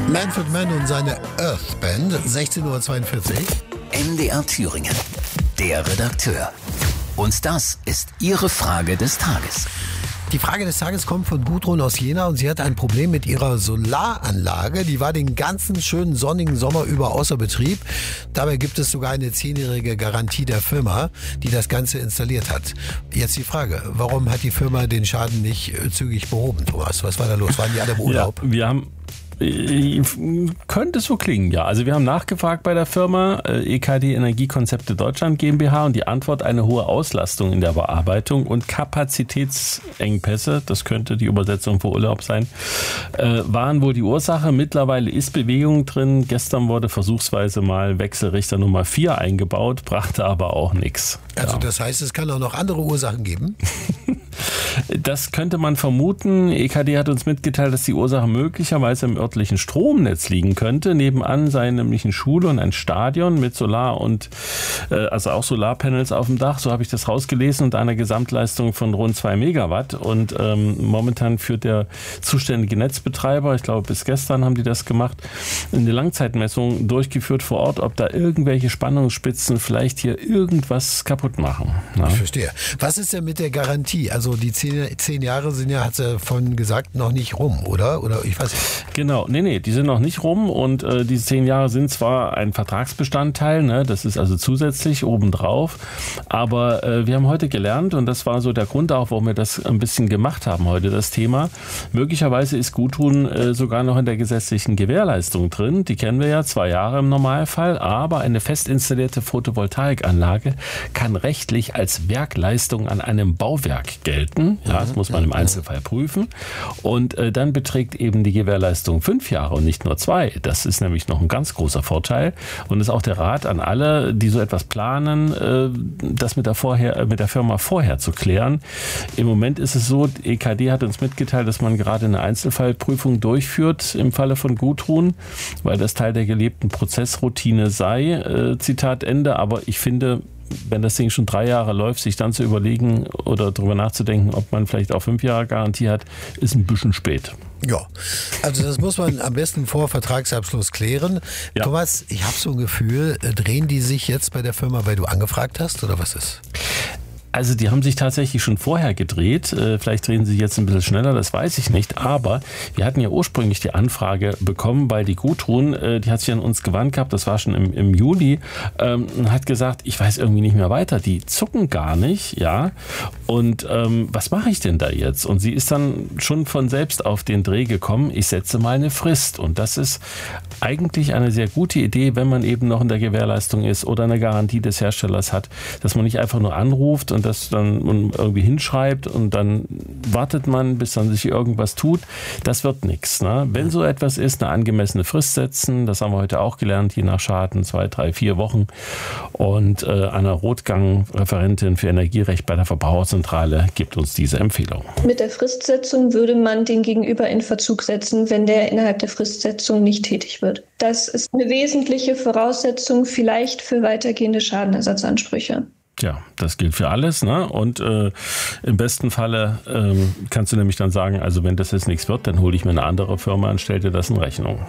Manfred Mann und seine Earth Band, 16:42 Uhr. MDR Thüringen, der Redakteur. Und das ist Ihre Frage des Tages. Die Frage des Tages kommt von Gudrun aus Jena und sie hat ein Problem mit ihrer Solaranlage. Die war den ganzen schönen sonnigen Sommer über außer Betrieb. Dabei gibt es sogar eine 10-jährige Garantie der Firma, die das Ganze installiert hat. Jetzt die Frage, warum hat die Firma den Schaden nicht zügig behoben, Thomas? Was war da los? Waren die alle im Urlaub? Ja, wir haben... Könnte so klingen, ja. Also wir haben nachgefragt bei der Firma EKD Energiekonzepte Deutschland GmbH und die Antwort: eine hohe Auslastung in der Bearbeitung und Kapazitätsengpässe, das könnte die Übersetzung für Urlaub sein, waren wohl die Ursache. Mittlerweile ist Bewegung drin. Gestern wurde versuchsweise mal Wechselrichter Nummer 4 eingebaut, brachte aber auch nichts. Also das heißt, es kann auch noch andere Ursachen geben? Das könnte man vermuten. EKD hat uns mitgeteilt, dass die Ursache möglicherweise im örtlichen Stromnetz liegen könnte. Nebenan sei nämlich eine Schule und ein Stadion mit Solar- und also auch Solarpanels auf dem Dach. So habe ich das rausgelesen, und einer Gesamtleistung von rund 2 Megawatt. Und momentan führt der zuständige Netzbetreiber, ich glaube bis gestern haben die das gemacht, eine Langzeitmessung durchgeführt vor Ort, ob da irgendwelche Spannungsspitzen vielleicht hier irgendwas kaputt machen. Ja. Ich verstehe. Was ist denn mit der Garantie? Also die 10 Jahre sind ja, hat sie vorhin gesagt, noch nicht rum, oder? Oder ich weiß nicht. Genau, nee, die sind noch nicht rum, und diese 10 Jahre sind zwar ein Vertragsbestandteil, ne, das ist also zusätzlich obendrauf, aber wir haben heute gelernt, und das war so der Grund auch, warum wir das ein bisschen gemacht haben heute, das Thema, möglicherweise ist Guttun sogar noch in der gesetzlichen Gewährleistung drin, die kennen wir ja, 2 Jahre im Normalfall, aber eine fest installierte Photovoltaikanlage kann rechtlich als Werkleistung an einem Bauwerk gelten, ja, das muss man im Einzelfall prüfen, und dann beträgt eben die Gewährleistung 5 Jahre und nicht nur 2. Das ist nämlich noch ein ganz großer Vorteil, und ist auch der Rat an alle, die so etwas planen, das mit der Firma vorher zu klären. Im Moment ist es so, EKD hat uns mitgeteilt, dass man gerade eine Einzelfallprüfung durchführt im Falle von Gudrun, weil das Teil der gelebten Prozessroutine sei, Zitat Ende, aber ich finde, wenn das Ding schon 3 Jahre läuft, sich dann zu überlegen oder darüber nachzudenken, ob man vielleicht auch 5 Jahre Garantie hat, ist ein bisschen spät. Ja, also das muss man am besten vor Vertragsabschluss klären. Ja. Thomas, ich habe so ein Gefühl, drehen die sich jetzt bei der Firma, weil du angefragt hast, oder was ist? Also die haben sich tatsächlich schon vorher gedreht. Vielleicht drehen sie jetzt ein bisschen schneller, das weiß ich nicht. Aber wir hatten ja ursprünglich die Anfrage bekommen, weil die Gudrun, die hat sich an uns gewandt gehabt, das war schon im Juli, und hat gesagt, ich weiß irgendwie nicht mehr weiter. Die zucken gar nicht, ja. Und was mache ich denn da jetzt? Und sie ist dann schon von selbst auf den Dreh gekommen, ich setze mal eine Frist. Und das ist eigentlich eine sehr gute Idee, wenn man eben noch in der Gewährleistung ist oder eine Garantie des Herstellers hat, dass man nicht einfach nur anruft und das dann irgendwie hinschreibt und dann wartet man, bis dann sich irgendwas tut. Das wird nichts. Ne? Wenn so etwas ist, eine angemessene Frist setzen, das haben wir heute auch gelernt, je nach Schaden 2, 3, 4 Wochen. Und Anna Rothgang, Referentin für Energierecht bei der Verbraucherzentrale, gibt uns diese Empfehlung. Mit der Fristsetzung würde man den Gegenüber in Verzug setzen, wenn der innerhalb der Fristsetzung nicht tätig wird. Das ist eine wesentliche Voraussetzung vielleicht für weitergehende Schadenersatzansprüche. Ja, das gilt für alles, ne? Und im besten Falle kannst du nämlich dann sagen, also wenn das jetzt nichts wird, dann hole ich mir eine andere Firma und stelle dir das in Rechnung.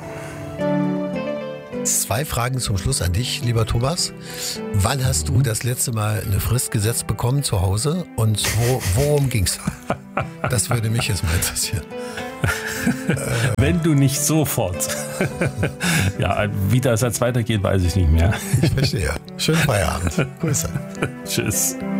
2 Fragen zum Schluss an dich, lieber Thomas. Wann hast du das letzte Mal eine Frist gesetzt bekommen zu Hause und worum ging's? Das würde mich jetzt mal interessieren. Wenn du nicht sofort. Ja, wie das jetzt weitergeht, weiß ich nicht mehr. Ich verstehe. Schönen Feierabend. Grüße. Tschüss.